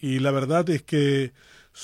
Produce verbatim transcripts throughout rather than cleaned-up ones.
y la verdad es que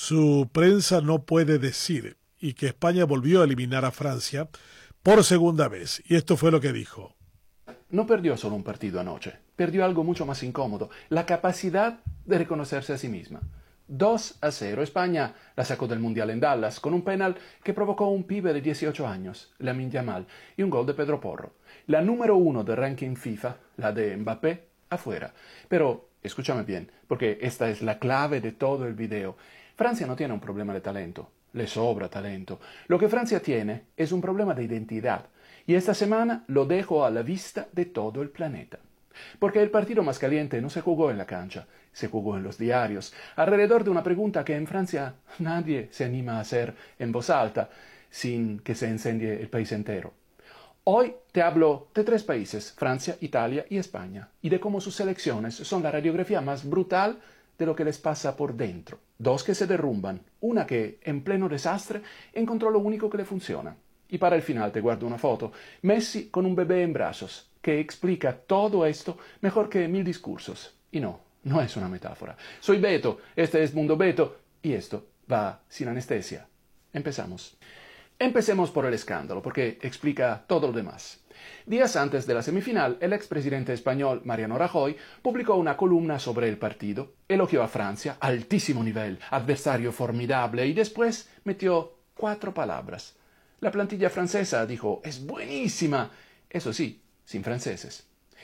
su prensa no puede decir y que España volvió a eliminar a Francia por segunda vez. Y esto fue lo que dijo. No perdió solo un partido anoche, perdió algo mucho más incómodo, la capacidad de reconocerse a sí misma. dos a cero, España la sacó del Mundial en Dallas con un penal que provocó un pibe de dieciocho años, Lamine Yamal, y un gol de Pedro Porro. La número uno del ranking FIFA, la de Mbappé, afuera. Pero, escúchame bien, porque esta es la clave de todo el video. Francia no tiene un problema de talento, le sobra talento. Lo que Francia tiene es un problema de identidad. Y esta semana lo dejo a la vista de todo el planeta. Porque el partido más caliente no se jugó en la cancha, se jugó en los diarios, alrededor de una pregunta que en Francia nadie se anima a hacer en voz alta, sin que se incendie el país entero. Hoy te hablo de tres países, Francia, Italia y España, y de cómo sus elecciones son la radiografía más brutal de lo que les pasa por dentro. Dos que se derrumban, una que, en pleno desastre, encontró lo único que le funciona. Y para el final te guardo una foto, Messi con un bebé en brazos, que explica todo esto mejor que mil discursos. Y no, no es una metáfora. Soy Beto, este es Mundo Beto, y esto va sin anestesia. Empezamos. Empecemos por el escándalo, porque explica todo lo demás. Días antes de la semifinal, el expresidente español Mariano Rajoy publicó una columna sobre el partido, elogió a Francia, altísimo nivel, adversario formidable, y después metió cuatro palabras. La plantilla francesa, dijo, es buenísima. Eso sí, sin franceses.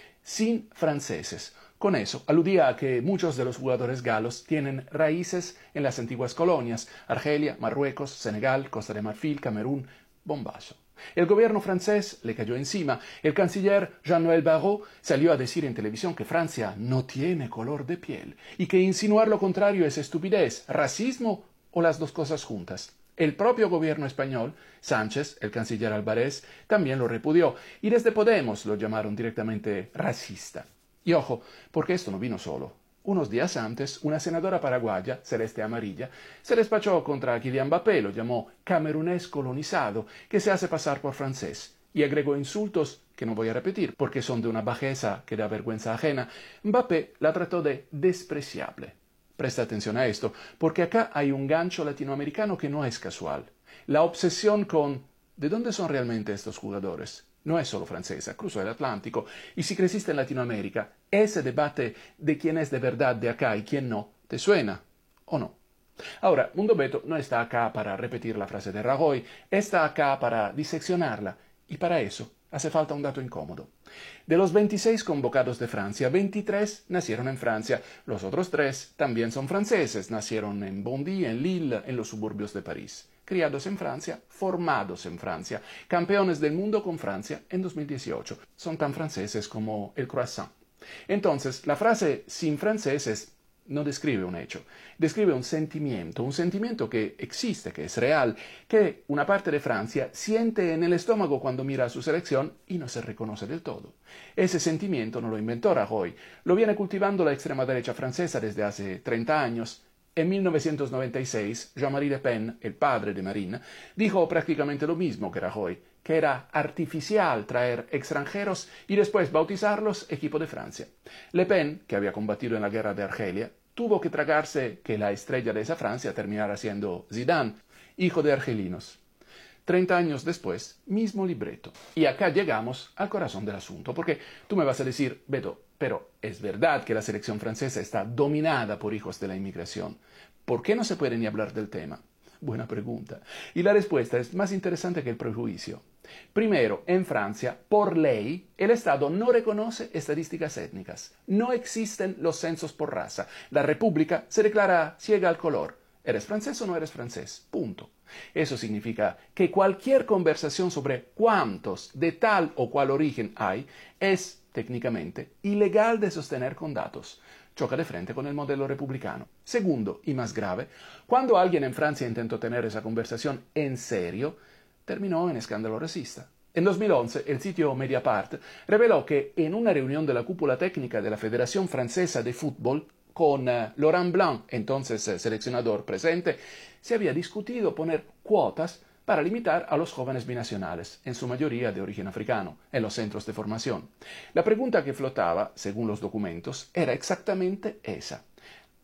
Sin franceses. Con eso, aludía a que muchos de los jugadores galos tienen raíces en las antiguas colonias, Argelia, Marruecos, Senegal, Costa de Marfil, Camerún, bombazo. El gobierno francés le cayó encima. El canciller Jean-Noël Barrot salió a decir en televisión que Francia no tiene color de piel y que insinuar lo contrario es estupidez, racismo o las dos cosas juntas. El propio gobierno español, Sánchez, el canciller Álvarez, también lo repudió, y desde Podemos lo llamaron directamente racista. Y ojo, porque esto no vino solo. Unos días antes, una senadora paraguaya, Celeste Amarilla, se despachó contra Kylian Mbappé, lo llamó camerunés colonizado, que se hace pasar por francés, y agregó insultos que no voy a repetir, porque son de una bajeza que da vergüenza ajena. Mbappé la trató de despreciable. Presta atención a esto, porque acá hay un gancho latinoamericano que no es casual. La obsesión con ¿de dónde son realmente estos jugadores? No es solo francesa, cruzó el Atlántico. Y si creciste en Latinoamérica, ese debate de quién es de verdad de acá y quién no, ¿te suena o no? Ahora, Mundo Beto no está acá para repetir la frase de Rajoy, está acá para diseccionarla, y para eso hace falta un dato incómodo. De los veintiséis convocados de Francia, veintitrés nacieron en Francia. Los otros tres también son franceses, nacieron en Bondy, en Lille, en los suburbios de París. Criados en Francia, formados en Francia, campeones del mundo con Francia en dos mil dieciocho. Son tan franceses como el croissant. Entonces, la frase sin franceses no describe un hecho, describe un sentimiento, un sentimiento que existe, que es real, que una parte de Francia siente en el estómago cuando mira a su selección y no se reconoce del todo. Ese sentimiento no lo inventó Rajoy, lo viene cultivando la extrema derecha francesa desde hace treinta años. En mil novecientos noventa y seis, Jean-Marie Le Pen, el padre de Marine, dijo prácticamente lo mismo que Rajoy, que era artificial traer extranjeros y después bautizarlos equipo de Francia. Le Pen, que había combatido en la guerra de Argelia, tuvo que tragarse que la estrella de esa Francia terminara siendo Zidane, hijo de argelinos. Treinta años después, mismo libreto. Y acá llegamos al corazón del asunto, porque tú me vas a decir, Beto, pero es verdad que la selección francesa está dominada por hijos de la inmigración. ¿Por qué no se puede ni hablar del tema? Buena pregunta. Y la respuesta es más interesante que el prejuicio. Primero, en Francia, por ley, el Estado no reconoce estadísticas étnicas. No existen los censos por raza. La República se declara ciega al color. ¿Eres francés o no eres francés? Punto. Eso significa que cualquier conversación sobre cuántos de tal o cual origen hay es, técnicamente, ilegal de sostener con datos. Choca de frente con el modelo republicano. Segundo, y más grave, cuando alguien en Francia intentó tener esa conversación en serio, terminó en escándalo racista. En dos mil once, el sitio Mediapart reveló que en una reunión de la cúpula técnica de la Federación Francesa de Fútbol, con uh, Laurent Blanc, entonces uh, seleccionador presente, se había discutido poner cuotas para limitar a los jóvenes binacionales, en su mayoría de origen africano, en los centros de formación. La pregunta que flotaba, según los documentos, era exactamente esa.